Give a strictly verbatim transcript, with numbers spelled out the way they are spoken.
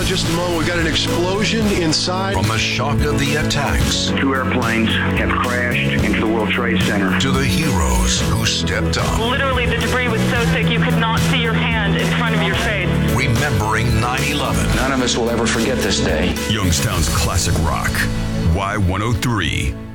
just a moment. We've got an explosion inside. From the shock of the attacks. Two airplanes have crashed into the World Trade Center. To the heroes who stepped up. Literally, the debris was so thick you could not see your hand in front of your face. Remembering nine eleven. None of us will ever forget this day. Youngstown's classic rock. Y one oh three.